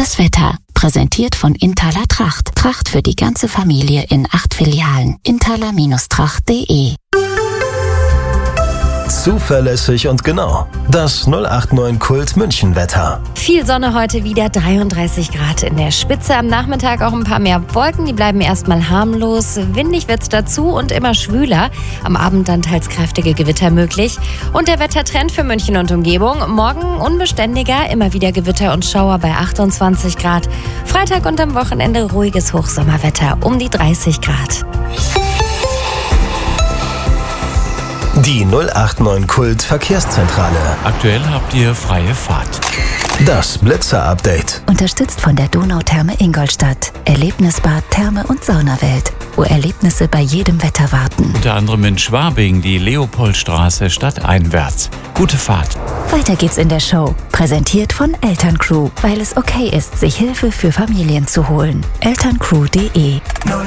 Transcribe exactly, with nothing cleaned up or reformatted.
Das Wetter, präsentiert von Intala Tracht. Tracht für die ganze Familie in acht Filialen. intala Tracht punkt de. Zuverlässig und genau. Das null acht neun Kult München Wetter. Viel Sonne heute wieder, dreiunddreißig Grad in der Spitze. Am Nachmittag auch ein paar mehr Wolken, die bleiben erstmal harmlos. Windig wird's dazu und immer schwüler. Am Abend dann teils kräftige Gewitter möglich. Und der Wettertrend für München und Umgebung. Morgen unbeständiger, immer wieder Gewitter und Schauer bei achtundzwanzig Grad. Freitag und am Wochenende ruhiges Hochsommerwetter um die dreißig Grad. Die null acht neun Kult Verkehrszentrale. Aktuell habt ihr freie Fahrt. Das Blitzer-Update. Unterstützt von der Donautherme Ingolstadt. Erlebnisbad, Therme und Saunawelt, wo Erlebnisse bei jedem Wetter warten. Unter anderem in Schwabing die Leopoldstraße stadteinwärts. Gute Fahrt. Weiter geht's in der Show. Präsentiert von Elterncrew, weil es okay ist, sich Hilfe für Familien zu holen. elterncrew punkt de